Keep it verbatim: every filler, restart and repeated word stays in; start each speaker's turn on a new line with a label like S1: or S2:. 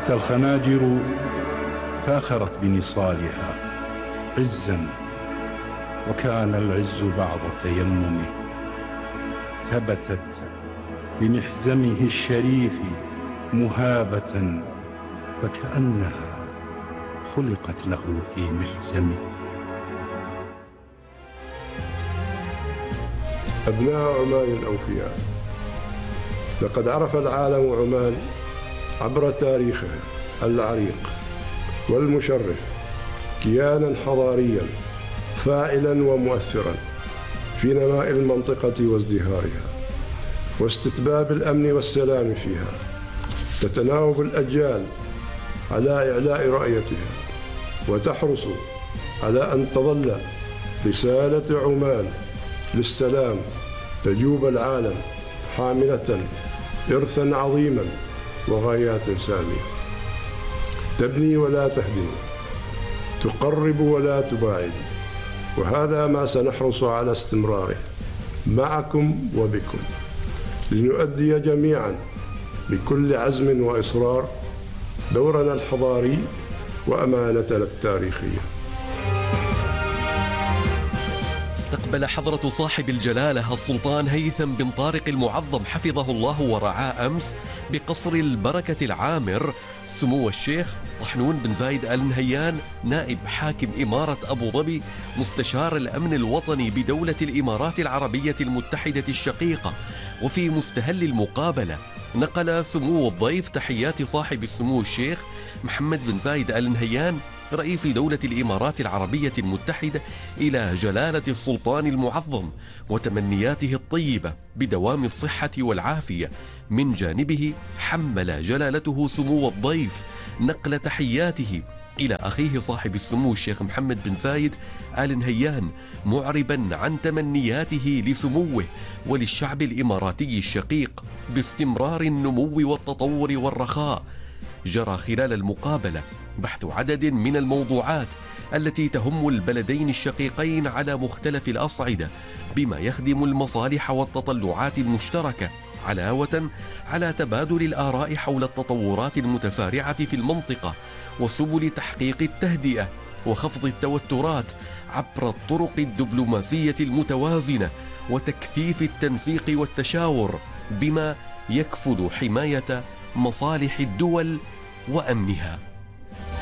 S1: وقعت الخناجر فاخرت بنصالها عزا، وكان العز بعض تيممه، ثبتت بمحزمه الشريف مهابة، فكأنها خلقت له في محزمه.
S2: أبناء عمان الأوفياء، لقد عرف العالم عمان عبر تاريخها العريق والمشرف كيانا حضاريا فاعلا ومؤثرا في نماء المنطقة وازدهارها واستتباب الأمن والسلام فيها، تتناوب الأجيال على إعلاء رؤيتها وتحرص على أن تظل رسالة عمان للسلام تجوب العالم حاملة إرثا عظيما وغايات سامية، تبني ولا تهدم، تقرب ولا تباعد، وهذا ما سنحرص على استمراره معكم وبكم، لنؤدي جميعا بكل عزم وإصرار دورنا الحضاري وأمانتنا التاريخية.
S3: استقبل حضرة صاحب الجلالة السلطان هيثم بن طارق المعظم حفظه الله ورعاه أمس بقصر البركة العامر سمو الشيخ طحنون بن زايد آل نهيان نائب حاكم إمارة أبو ظبي مستشار الأمن الوطني بدولة الإمارات العربية المتحدة الشقيقة. وفي مستهل المقابلة نقل سمو الضيف تحيات صاحب السمو الشيخ محمد بن زايد آل نهيان رئيس دولة الإمارات العربية المتحدة إلى جلالة السلطان المعظم وتمنياته الطيبة بدوام الصحة والعافية. من جانبه حمل جلالته سمو الضيف نقل تحياته إلى أخيه صاحب السمو الشيخ محمد بن زايد آل نهيان، معربا عن تمنياته لسموه وللشعب الإماراتي الشقيق باستمرار النمو والتطور والرخاء. جرى خلال المقابلة بحث عدد من الموضوعات التي تهم البلدين الشقيقين على مختلف الأصعدة بما يخدم المصالح والتطلعات المشتركة، علاوة على تبادل الآراء حول التطورات المتسارعة في المنطقة وسبل تحقيق التهدئة وخفض التوترات عبر الطرق الدبلوماسية المتوازنة وتكثيف التنسيق والتشاور بما يكفل حماية مصالح الدول وأمنها.